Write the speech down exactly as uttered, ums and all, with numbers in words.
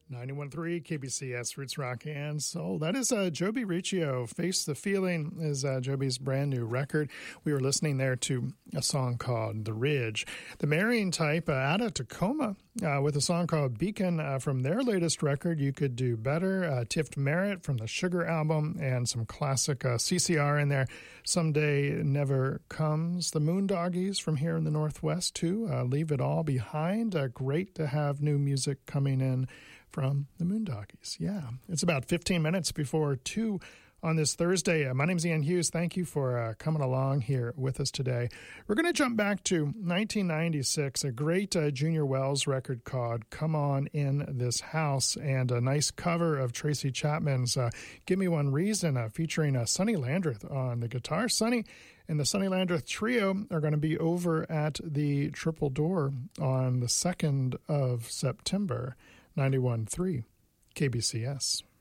ninety-one point three K B C S Roots Rock and Soul. That is uh, Joby Riccio. Face the Feeling is uh, Joby's brand new record. We were listening there to a song called The Ridge. The Marrying Type uh, out of Tacoma uh, with a song called Beacon uh, from their latest record, You Could Do Better. Uh, Tift Merritt from the Sugar album and some classic uh, C C R in there. Someday Never Comes. The Moondoggies from here in the Northwest too. Uh, Leave It All Behind. Uh, great to have new music coming in from the Moondoggies. Yeah, it's about fifteen minutes before two on this Thursday. Uh, my name's Ian Hughes. Thank you for uh, coming along here with us today. We're going to jump back to nineteen ninety-six, a great uh, Junior Wells record called Come On In This House, and a nice cover of Tracy Chapman's uh, Give Me One Reason, uh, featuring uh, Sonny Landreth on the guitar. Sonny and the Sonny Landreth Trio are going to be over at the Triple Door on the second of September. ninety-one point three K B C S.